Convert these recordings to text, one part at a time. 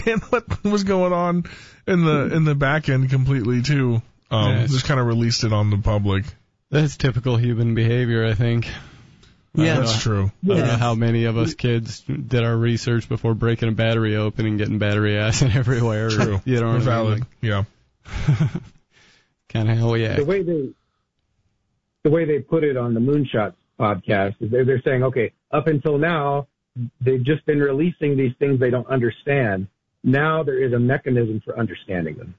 understand what was going on in the back end completely too. Just kind of released it on the public. That's typical human behavior, I think. Yeah, that's true. I don't know how many of us kids did our research before breaking a battery open and getting battery acid everywhere. True. You know what valid. Yeah. Kind of how we act. The way they put it on the Moonshots podcast is they're saying, okay, up until now, they've just been releasing these things they don't understand. Now there is a mechanism for understanding them.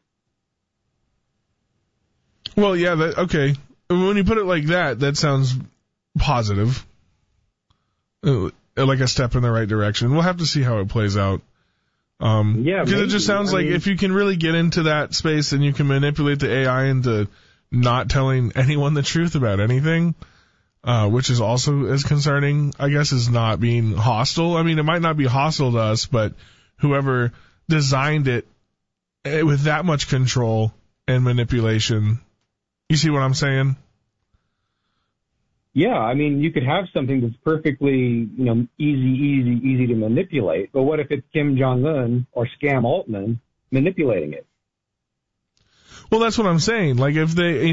Well, yeah, okay. When you put it like that, that sounds positive. Like a step in the right direction. We'll have to see how it plays out. Because it just sounds like if you can really get into that space and you can manipulate the AI into not telling anyone the truth about anything, which is also as concerning, I guess, as not being hostile. I mean, it might not be hostile to us, but whoever designed it with that much control and manipulation, you see what I'm saying? Yeah, I mean, you could have something that's perfectly, easy to manipulate. But what if it's Kim Jong-un or Scam Altman manipulating it? Well, that's what I'm saying. Like if they,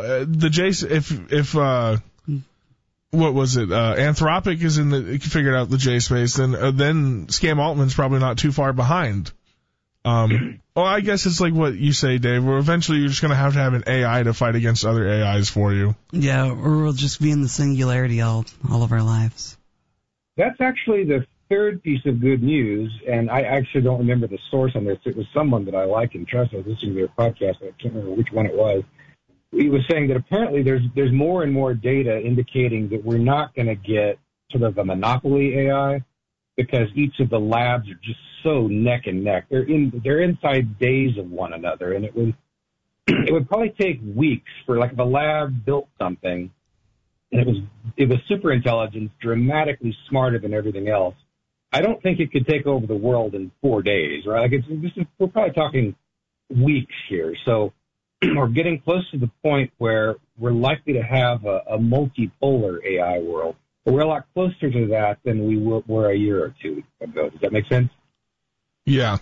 what was it? Anthropic is figured out the J space, then Scam Altman's probably not too far behind. Well, I guess it's like what you say, Dave, where eventually you're just going to have an AI to fight against other AIs for you. Yeah, or we'll just be in the singularity all of our lives. That's actually the third piece of good news, and I actually don't remember the source on this. It was someone that I like and trust. I was listening to their podcast. I can't remember which one it was. He was saying that apparently there's more and more data indicating that we're not going to get sort of a monopoly AI, because each of the labs are just so neck and neck. They're inside days of one another, and it would probably take weeks for, like, if a lab built something and it was super intelligent, dramatically smarter than everything else. I don't think it could take over the world in 4 days, right? Like we're probably talking weeks here. So we're getting close to the point where we're likely to have a multipolar AI world. But we're a lot closer to that than we were a year or two ago. Does that make sense? Yeah.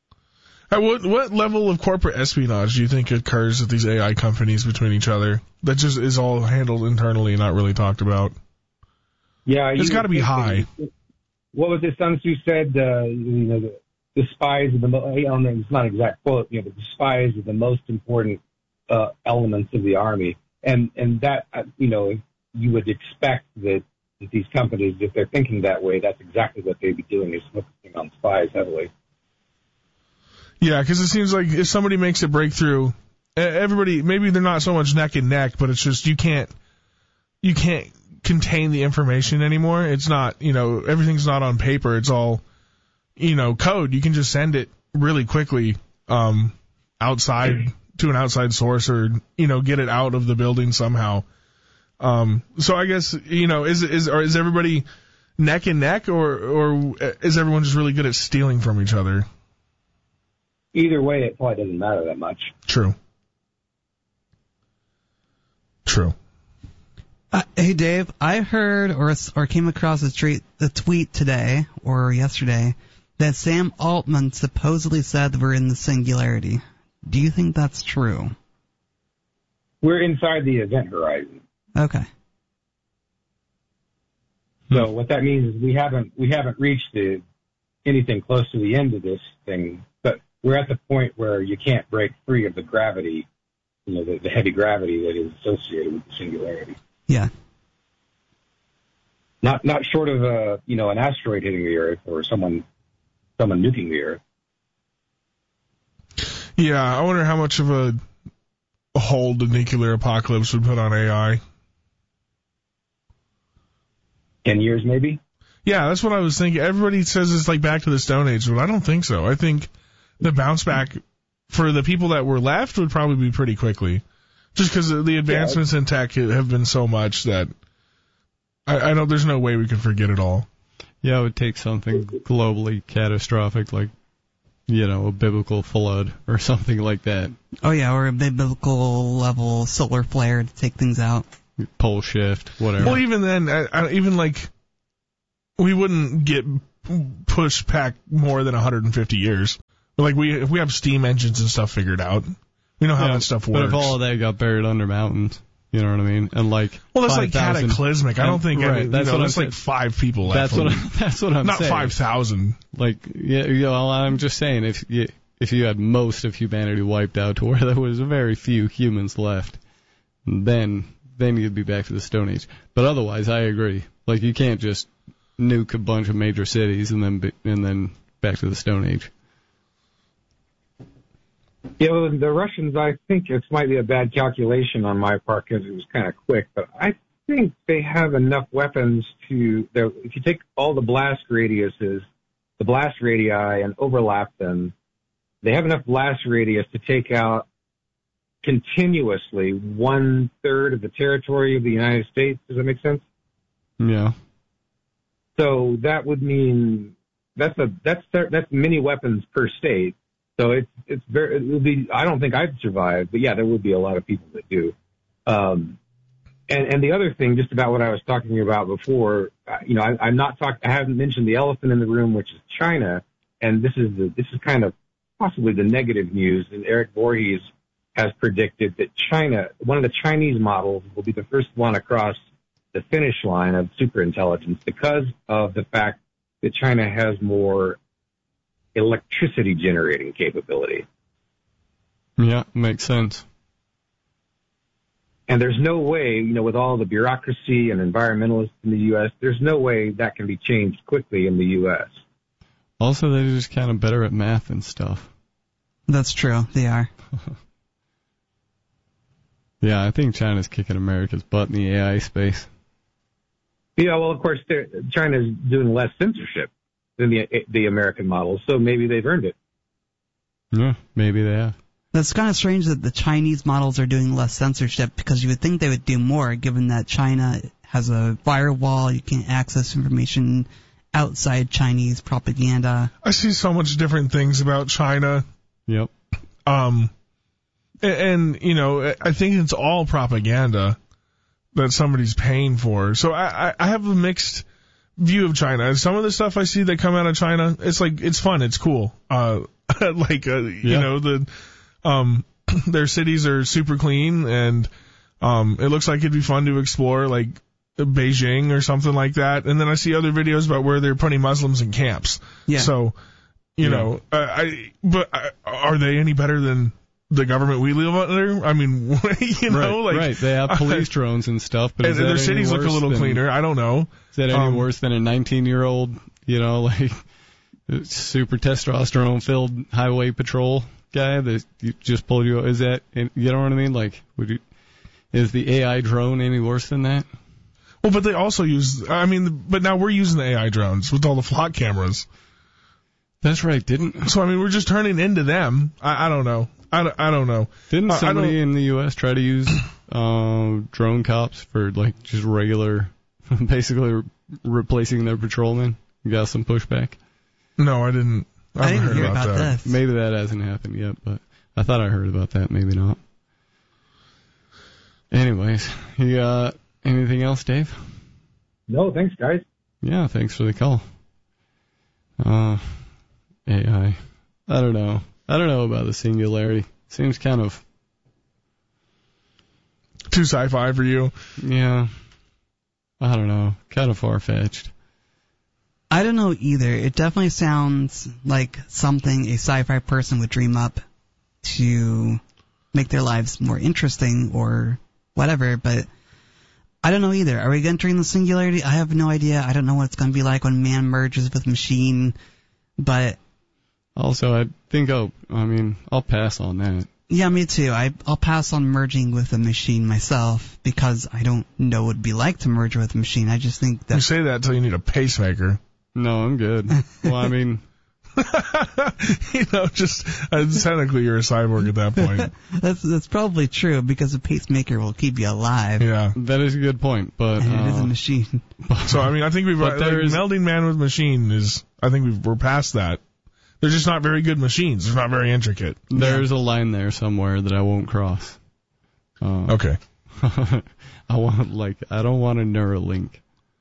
What level of corporate espionage do you think occurs at these AI companies between each other that just is all handled internally and not really talked about? Yeah, it's got to be high. What was it Sun Tzu said? The spies are the most. It's not an exact quote. But the spies are the most important elements of the army, and that you would expect that these companies, if they're thinking that way, that's exactly what they'd be doing, is focusing on spies heavily. Yeah, because it seems like if somebody makes a breakthrough, everybody, maybe they're not so much neck and neck, but it's just you can't contain the information anymore. It's not, everything's not on paper. It's all, code. You can just send it really quickly outside to an outside source or, get it out of the building somehow. So I guess, is everybody neck and neck or is everyone just really good at stealing from each other? Either way, it probably doesn't matter that much. True. Hey, Dave, I heard or came across a tweet today or yesterday that Sam Altman supposedly said that we're in the singularity. Do you think that's true? We're inside the event horizon. Okay. So what that means is we haven't reached anything close to the end of this thing, but we're at the point where you can't break free of the gravity, the heavy gravity that is associated with the singularity. Yeah. Not short of an asteroid hitting the Earth or someone nuking the Earth. Yeah, I wonder how much of a hold the nuclear apocalypse would put on AI. 10 years, maybe? Yeah, that's what I was thinking. Everybody says it's like back to the Stone Age, but I don't think so. I think the bounce back for the people that were left would probably be pretty quickly. Just because the advancements in tech have been so much that I don't, there's no way we can forget it all. Yeah, it would take something globally catastrophic like, a biblical flood or something like that. Oh, yeah, or a biblical level solar flare to take things out. Pole shift, whatever. Well, even then, we wouldn't get pushed back more than 150 years. Like if we have steam engines and stuff figured out, we know how that stuff works. But if all of that got buried under mountains, you know what I mean? And like, well, that's like cataclysmic. I don't think that's like 5 people left. That's what I'm saying. Not 5,000. Like, I'm just saying if you had most of humanity wiped out to where there was very few humans left, then you'd be back to the Stone Age. But otherwise, I agree. Like, you can't just nuke a bunch of major cities and then back to the Stone Age. Yeah, well, the Russians, I think this might be a bad calculation on my part because it was kind of quick, but I think they have enough weapons if you take all the blast radii, and overlap them, they have enough blast radius to take out continuously 1/3 of the territory of the United States. Does that make sense? Yeah. So that would mean that's many weapons per state. So it would be. I don't think I'd survive, but yeah, there would be a lot of people that do. And the other thing, just about what I was talking about before, I haven't mentioned the elephant in the room, which is China, and this is kind of possibly the negative news. And Eric Voorhees has predicted that one of the Chinese models, will be the first one across the finish line of superintelligence because of the fact that China has more electricity generating capability. Yeah, makes sense. And there's no way, with all the bureaucracy and environmentalists in the U.S., there's no way that can be changed quickly in the U.S. Also, they're just kind of better at math and stuff. That's true. They are. Yeah, I think China's kicking America's butt in the AI space. Yeah, well, of course, China's doing less censorship than the American model, so maybe they've earned it. Yeah, maybe they have. That's kind of strange that the Chinese models are doing less censorship because you would think they would do more, given that China has a firewall, you can't access information outside Chinese propaganda. I see so much different things about China. Yep. And I think it's all propaganda that somebody's paying for. So I have a mixed view of China. Some of the stuff I see that come out of China, it's like, it's fun, it's cool. Their cities are super clean, and it looks like it'd be fun to explore, like Beijing or something like that. And then I see other videos about where they're putting Muslims in camps. Yeah. So, but are they any better than the government we live under? I mean, right. They have police drones and stuff, but their cities look a little cleaner. I don't know. Is that any worse than a 19-year-old, super testosterone-filled highway patrol guy that you just pulled you? Is that, you know what I mean? Like, is the AI drone any worse than that? Well, but they also but now we're using the AI drones with all the flock cameras. That's right, So, we're just turning into them. I don't know. I don't know. Didn't somebody in the U.S. try to use drone cops for, like, just regular, basically replacing their patrolmen? You got some pushback? No, I didn't. I didn't hear about that. Maybe that hasn't happened yet, but I thought I heard about that. Maybe not. Anyways, you got anything else, Dave? No, thanks, guys. Yeah, thanks for the call. AI. I don't know. I don't know about the singularity. Seems kind of too sci-fi for you. Yeah. I don't know. Kind of far-fetched. I don't know either. It definitely sounds like something a sci-fi person would dream up to make their lives more interesting or whatever, but I don't know either. Are we entering the singularity? I have no idea. I don't know what it's going to be like when man merges with machine, but... Also, I think I'll pass on that. Yeah, me too. I'll pass on merging with a machine myself because I don't know what it'd be like to merge with a machine. I just think that... You say that until you need a pacemaker. No, I'm good. Well, just technically you're a cyborg at that point. That's probably true because a pacemaker will keep you alive. Yeah, that is a good point. But and it is a machine. So I think we've melding man with machine is. I think we're past that. They're just not very good machines. They're not very intricate. There's a line there somewhere that I won't cross. Okay. I don't want a Neuralink.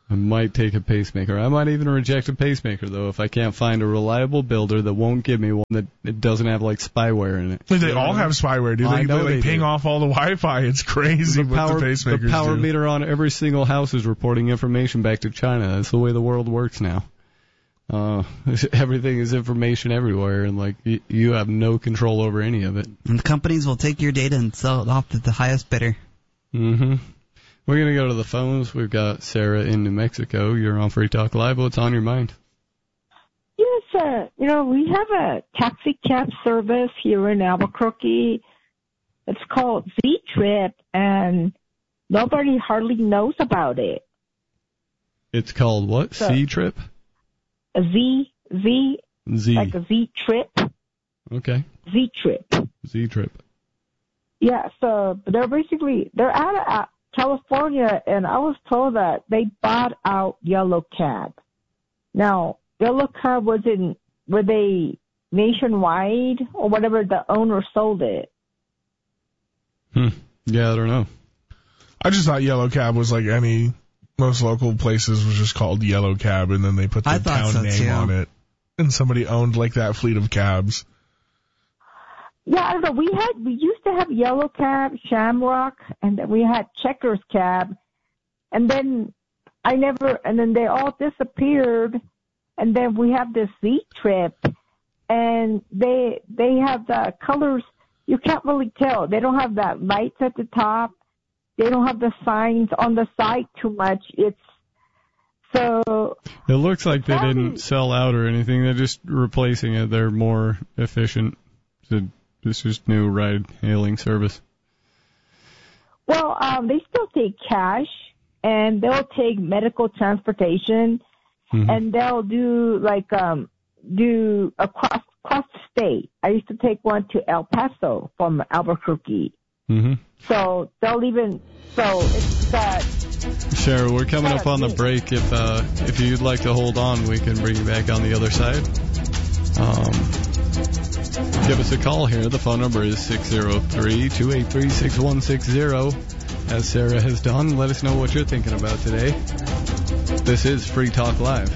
I might take a pacemaker. I might even reject a pacemaker, though, if I can't find a reliable builder that won't give me one that it doesn't have, like, spyware in it. But they all have spyware, dude. They ping off all the Wi-Fi. It's crazy what the pacemakers do. The power meter on every single house is reporting information back to China. That's the way the world works now. Everything is information everywhere, and, like, you have no control over any of it. And the companies will take your data and sell it off to the highest bidder. Mm-hmm. We're going to go to the phones. We've got Sarah in New Mexico. You're on Free Talk Live. What's on your mind? Yes, we have a taxi cab service here in Albuquerque. It's called Z-Trip, and nobody hardly knows about it. It's called what? Z-Trip? A Z. Like a Z-Trip. Okay. Z-Trip. Z-Trip. Yeah, so they're out of California, and I was told that they bought out Yellow Cab. Now, Yellow Cab were they nationwide or whatever, the owner sold it? Yeah, I don't know. I just thought Yellow Cab was like most local places was just called Yellow Cab, and then they put the town name on it, and somebody owned like that fleet of cabs. Yeah, I don't know. We used to have Yellow Cab, Shamrock, and then we had Checkers Cab, and then they all disappeared, and then we have this Z-Trip, and they have the colors you can't really tell. They don't have that lights at the top. They don't have the signs on the side too much. It looks like they didn't sell out or anything. They're just replacing it. They're more efficient. This is new ride-hailing service. Well, they still take cash, and they'll take medical transportation, and they'll do across the state. I used to take one to El Paso from Albuquerque. Mm-hmm. So it's that. Sarah, we're coming up on the break. If you'd like to hold on, we can bring you back on the other side. Give us a call here. The phone number is 603-283-6160. As Sarah has done, let us know what you're thinking about today. This is Free Talk Live.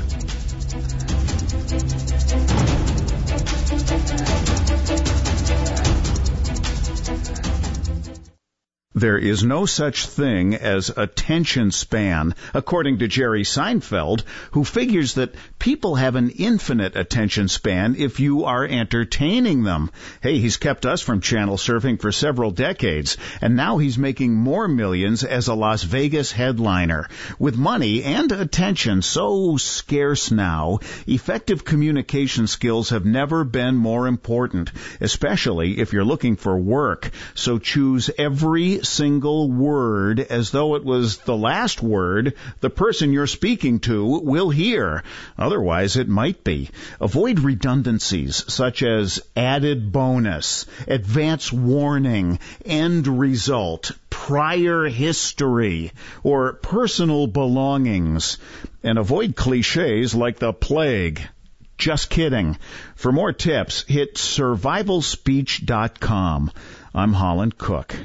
There is no such thing as attention span, according to Jerry Seinfeld, who figures that people have an infinite attention span if you are entertaining them. Hey, he's kept us from channel surfing for several decades, and now he's making more millions as a Las Vegas headliner. With money and attention so scarce now, effective communication skills have never been more important, especially if you're looking for work. So choose every single word as though it was the last word the person you're speaking to will hear. Otherwise, it might be. Avoid redundancies such as added bonus, advance warning, end result, prior history, or personal belongings. And avoid cliches like the plague. Just kidding. For more tips, hit survivalspeech.com. I'm Holland Cook.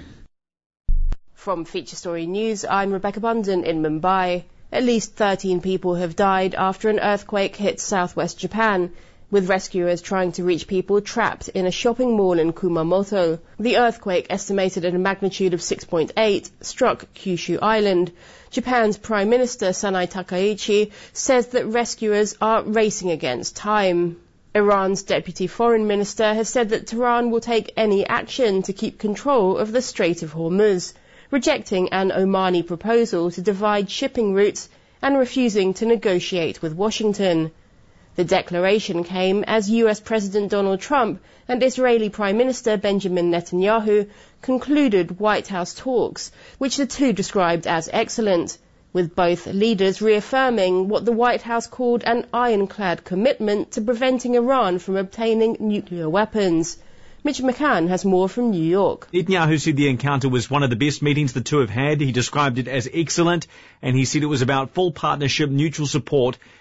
From Feature Story News, I'm Rebecca Bunden in Mumbai. At least 13 people have died after an earthquake hit southwest Japan, with rescuers trying to reach people trapped in a shopping mall in Kumamoto. The earthquake, estimated at a magnitude of 6.8, struck Kyushu Island. Japan's Prime Minister Sanai Takaichi says that rescuers are racing against time. Iran's Deputy Foreign Minister has said that Tehran will take any action to keep control of the Strait of Hormuz, rejecting an Omani proposal to divide shipping routes and refusing to negotiate with Washington. The declaration came as US President Donald Trump and Israeli Prime Minister Benjamin Netanyahu concluded White House talks, which the two described as excellent, with both leaders reaffirming what the White House called an ironclad commitment to preventing Iran from obtaining nuclear weapons. Mitch McCann has more from New York. Netanyahu said the encounter was one of the best meetings the two have had. He described it as excellent, and he said it was about full partnership, mutual support,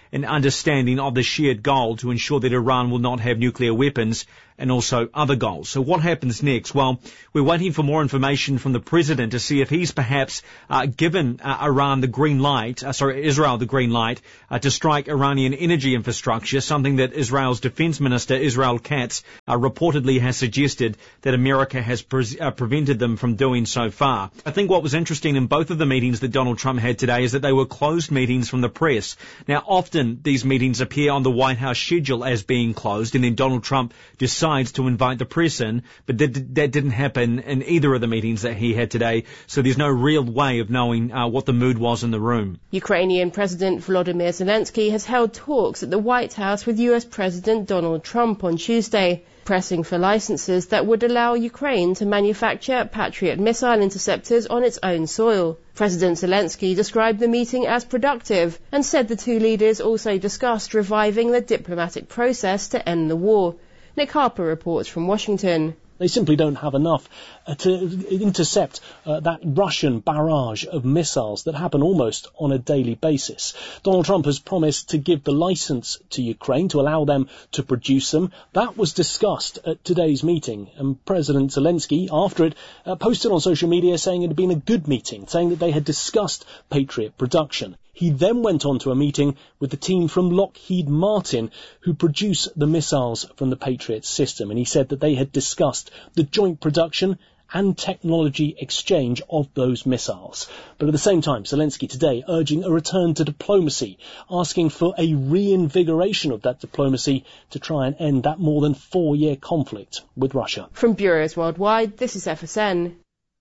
an understanding of the shared goal to ensure that Iran will not have nuclear weapons and also other goals. So what happens next? Well, we're waiting for more information from the president to see if he's perhaps given Israel the green light to strike Iranian energy infrastructure, something that Israel's defense minister, Israel Katz, reportedly has suggested that America has prevented them from doing so far. I think what was interesting in both of the meetings that Donald Trump had today is that they were closed meetings from the press. Now, often these meetings appear on the White House schedule as being closed, and then Donald Trump decides to invite the press in, but that didn't happen in either of the meetings that he had today, so there's no real way of knowing what the mood was in the room. Ukrainian President Volodymyr Zelensky has held talks at the White House with US President Donald Trump on Tuesday, pressing for licenses that would allow Ukraine to manufacture Patriot missile interceptors on its own soil. President Zelensky described the meeting as productive and said the two leaders also discussed reviving the diplomatic process to end the war. Nick Harper reports from Washington. They simply don't have enough to intercept that Russian barrage of missiles that happen almost on a daily basis. Donald Trump has promised to give the license to Ukraine to allow them to produce them. That was discussed at today's meeting, and President Zelensky, after it, posted on social media saying it had been a good meeting, saying that they had discussed Patriot production. He then went on to a meeting with the team from Lockheed Martin who produce the missiles from the Patriot system, and he said that they had discussed the joint production and technology exchange of those missiles. But at the same time, Zelensky today urging a return to diplomacy, asking for a reinvigoration of that diplomacy to try and end that more than 4-year conflict with Russia. From bureaus worldwide, this is FSN.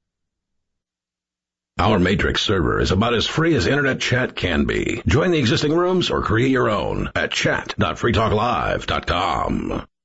Our Matrix server is about as free as internet chat can be. Join the existing rooms or create your own at chat.freetalklive.com.